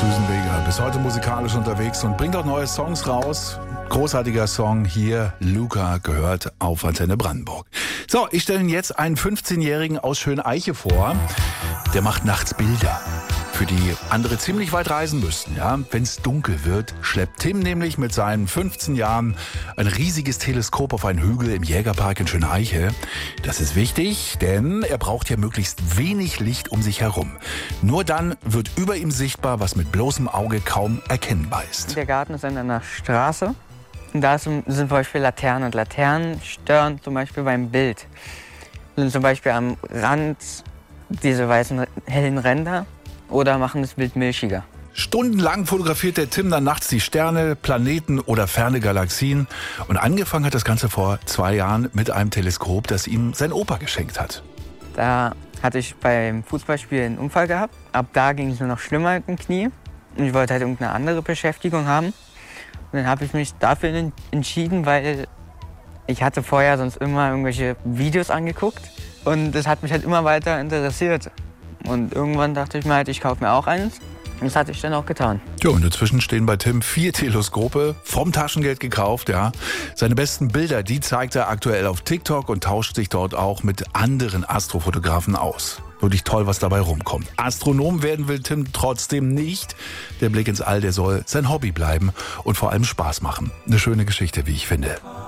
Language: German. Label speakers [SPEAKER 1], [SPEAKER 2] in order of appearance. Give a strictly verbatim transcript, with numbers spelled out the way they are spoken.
[SPEAKER 1] Susan Vega, bis heute musikalisch unterwegs und bringt auch neue Songs raus. Großartiger Song hier, Luca, gehört auf Antenne Brandenburg. So, ich stelle Ihnen jetzt einen fünfzehnjährigen aus Schöneiche vor. Der macht nachts Bilder, für die andere ziemlich weit reisen müssten. Ja? Wenn es dunkel wird, schleppt Tim nämlich mit seinen fünfzehn Jahren ein riesiges Teleskop auf einen Hügel im Jägerpark in Schöneiche. Das ist wichtig, denn er braucht ja möglichst wenig Licht um sich herum. Nur dann wird über ihm sichtbar, was mit bloßem Auge kaum erkennbar ist.
[SPEAKER 2] Der Garten ist an einer Straße. Und da sind zum Beispiel Laternen. Und Laternen stören zum Beispiel beim Bild. Sind zum Beispiel am Rand diese weißen hellen Ränder oder machen das Bild milchiger.
[SPEAKER 1] Stundenlang fotografiert der Tim dann nachts die Sterne, Planeten oder ferne Galaxien. Und angefangen hat das Ganze vor zwei Jahren mit einem Teleskop, das ihm sein Opa geschenkt hat.
[SPEAKER 2] Da hatte ich beim Fußballspiel einen Unfall gehabt. Ab da ging es nur noch schlimmer mit dem Knie. Und ich wollte halt irgendeine andere Beschäftigung haben. Und dann habe ich mich dafür entschieden, weil ich hatte vorher sonst immer irgendwelche Videos angeguckt. Und das hat mich halt immer weiter interessiert. Und irgendwann dachte ich mir halt, ich kaufe mir auch eins. Und das hatte ich dann auch getan.
[SPEAKER 1] Ja, und inzwischen stehen bei Tim vier Teleskope, vom Taschengeld gekauft, ja. Seine besten Bilder, die zeigt er aktuell auf TikTok und tauscht sich dort auch mit anderen Astrofotografen aus. Wirklich toll, was dabei rumkommt. Astronom werden will Tim trotzdem nicht. Der Blick ins All, der soll sein Hobby bleiben und vor allem Spaß machen. Eine schöne Geschichte, wie ich finde.